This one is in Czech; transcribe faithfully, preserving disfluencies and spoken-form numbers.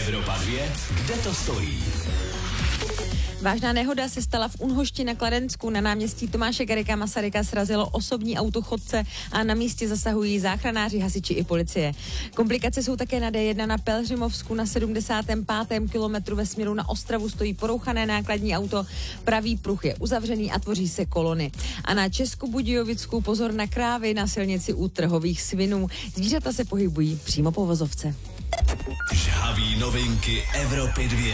Evropa dvě, kde to stojí? Vážná nehoda se stala v Unhošti na Kladensku. Na náměstí Tomáše Garrigua Masaryka srazilo osobní auto chodce a na místě zasahují záchranáři, hasiči i policie. Komplikace jsou také na D jedna na Pelhřimovsku na sedmdesátém pátém kilometru ve směru na Ostravu stojí porouchané nákladní auto, pravý pruh je uzavřený a tvoří se kolony. A na Českobudějovicku pozor na krávy na silnici u trhových svinů. Zvířata se pohybují přímo po vozovce. Žhaví novinky Evropy dvě.